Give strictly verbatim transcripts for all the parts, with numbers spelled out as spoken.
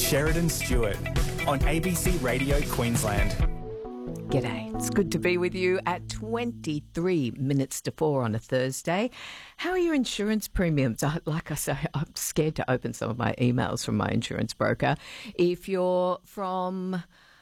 Sheridan Stewart on A B C Radio Queensland. G'day, it's good to be with you at twenty-three minutes to four on a Thursday. How are your insurance premiums? I, like I say, I'm scared to open some of my emails from my insurance broker. If you're from...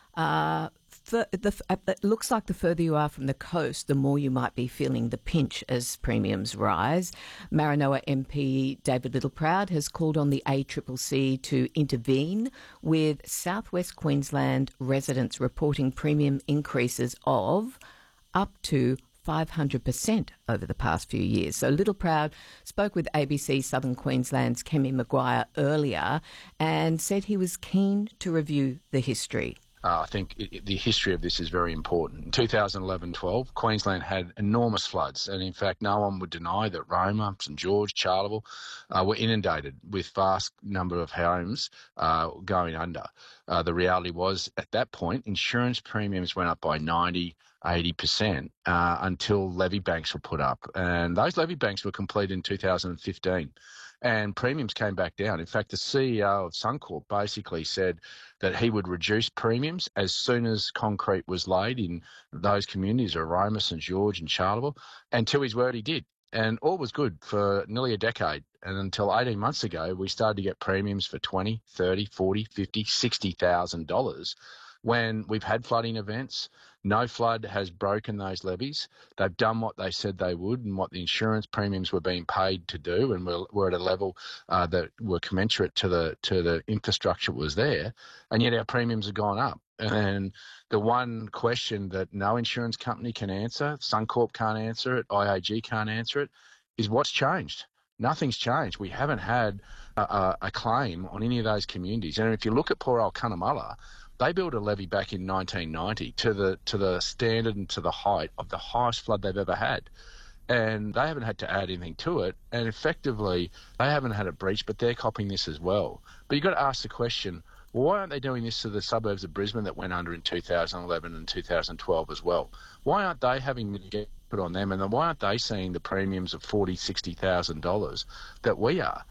Uh, The, the, it looks like the further you are from the coast, the more you might be feeling the pinch as premiums rise. Maranoa M P David Littleproud has called on the A C C C to intervene, with South West Queensland residents reporting premium increases of up to five hundred percent over the past few years. So Littleproud spoke with A B C Southern Queensland's Kemi Maguire earlier and said he was keen to review the history. Uh, I think it, it, the history of this is very important. In two thousand eleven twelve, Queensland had enormous floods, and in fact, no one would deny that Roma, St George, Charleville uh, were inundated with vast number of homes uh, going under. Uh, the reality was, at that point, insurance premiums went up by ninety, eighty percent uh, until levy banks were put up, and those levy banks were completed in two thousand fifteen. And premiums came back down. In fact, the C E O of Suncorp basically said that he would reduce premiums as soon as concrete was laid in those communities of Roma, St George and Charleville. And to his word, he did. And all was good for nearly a decade. And until eighteen months ago, we started to get premiums for twenty, thirty, forty, fifty, sixty thousand dollars when we've had flooding events. No flood has broken those levies. They've done what they said they would and what the insurance premiums were being paid to do, and we're, we're at a level uh, that were commensurate to the to the infrastructure that was there, and yet our premiums have gone up. And the one question that no insurance company can answer, Suncorp can't answer it, I A G can't answer it, is what's changed. Nothing's changed. We haven't had a, a, a claim on any of those communities. And if you look at poor old Cunnamulla, they built a levy back in nineteen ninety to the to the standard and to the height of the highest flood they've ever had. And they haven't had to add anything to it. And effectively, they haven't had it breached, but they're copying this as well. But you've got to ask the question, well, why aren't they doing this to the suburbs of Brisbane that went under in two thousand eleven and two thousand twelve as well? Why aren't they having to get put on them? And then why aren't they seeing the premiums of forty thousand dollars, sixty thousand dollars that we are?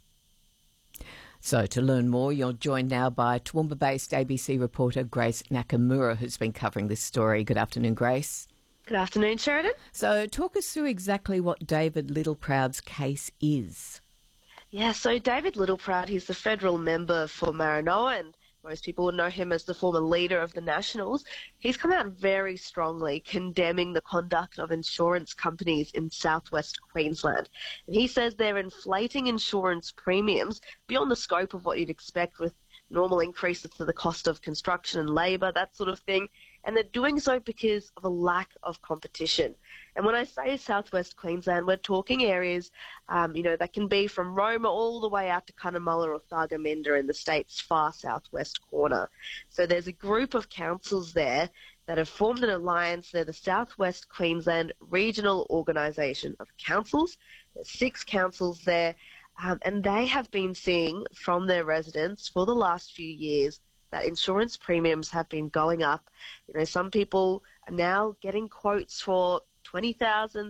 So to learn more, you're joined now by Toowoomba-based A B C reporter Grace Nakamura, who's been covering this story. Good afternoon, Grace. Good afternoon, Sheridan. So talk us through exactly what David Littleproud's case is. Yeah, so David Littleproud, he's the federal member for Maranoa, and most people would know him as the former leader of the Nationals. He's come out very strongly condemning the conduct of insurance companies in southwest Queensland. And he says they're inflating insurance premiums beyond the scope of what you'd expect with normal increases to the cost of construction and labour, that sort of thing. And they're doing so because of a lack of competition. And when I say southwest Queensland, we're talking areas, um, you know, that can be from Roma all the way out to Cunnamulla or Thargomindah in the state's far southwest corner. So there's a group of councils there that have formed an alliance. They're the Southwest Queensland Regional Organisation of Councils. There's six councils there, um, and they have been seeing from their residents for the last few years that insurance premiums have been going up. You know, some people are now getting quotes for twenty thousand